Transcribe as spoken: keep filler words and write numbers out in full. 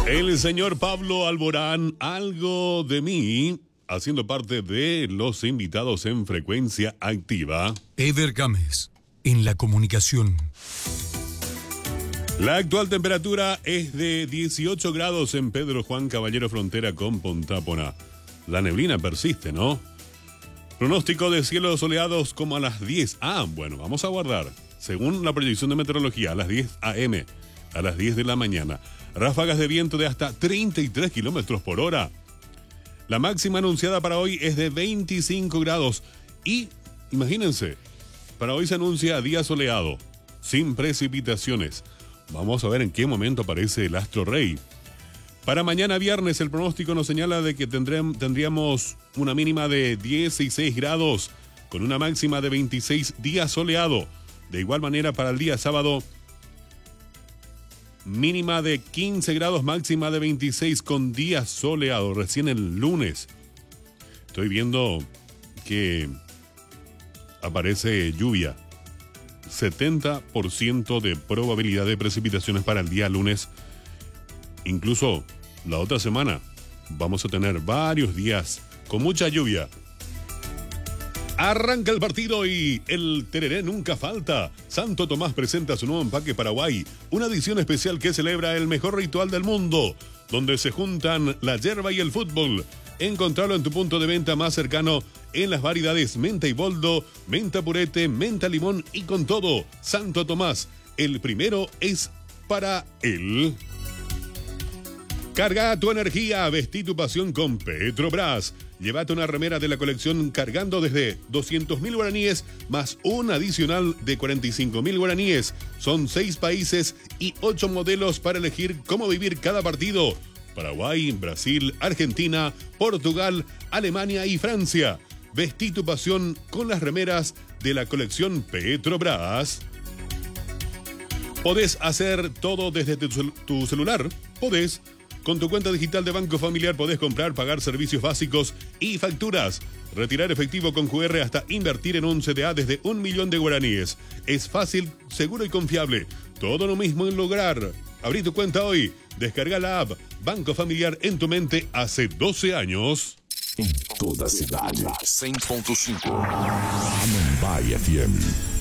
El señor Pablo Alborán, Algo de mí, haciendo parte de los invitados en Frecuencia Activa. Eder Gámez, en la comunicación. La actual temperatura es de dieciocho grados en Pedro Juan Caballero, frontera con Pontápona. La neblina persiste, ¿no? Pronóstico de cielos soleados como a las diez. Ah, bueno, vamos a guardar. Según la proyección de meteorología, a las diez a eme, a las diez de la mañana. Ráfagas de viento de hasta treinta y tres kilómetros por hora. La máxima anunciada para hoy es de veinticinco grados. Y, imagínense, para hoy se anuncia día soleado, sin precipitaciones. Vamos a ver en qué momento aparece el astro rey. Para mañana viernes el pronóstico nos señala de que tendríamos una mínima de dieciséis grados, con una máxima de veintiséis, día soleado. De igual manera para el día sábado, mínima de quince grados, máxima de veintiséis con día soleado. Recién el lunes estoy viendo que aparece lluvia. setenta por ciento de probabilidad de precipitaciones para el día lunes. Incluso la otra semana vamos a tener varios días con mucha lluvia. Arranca el partido y el tereré nunca falta. Santo Tomás presenta su nuevo empaque Paraguay, una edición especial que celebra el mejor ritual del mundo, donde se juntan la yerba y el fútbol. Encontralo en tu punto de venta más cercano en las variedades menta y boldo, menta purete, menta limón y con todo. Santo Tomás, el primero es para él. Carga tu energía, vestí tu pasión con Petrobras. Llévate una remera de la colección cargando desde doscientos mil guaraníes más un adicional de cuarenta y cinco mil guaraníes. Son seis países y ocho modelos para elegir cómo vivir cada partido. Paraguay, Brasil, Argentina, Portugal, Alemania y Francia. Vestí tu pasión con las remeras de la colección Petrobras. ¿Podés hacer todo desde tu, tu celular? Podés. Con tu cuenta digital de Banco Familiar podés comprar, pagar servicios básicos y facturas, retirar efectivo con cu erre hasta invertir en un ce de a desde un millón de guaraníes. Es fácil, seguro y confiable. Todo lo mismo en lograr. Abrí tu cuenta hoy. Descarga la app Banco Familiar en tu mente hace doce años. En toda cidade, cem ponto cinco. Anambay F M.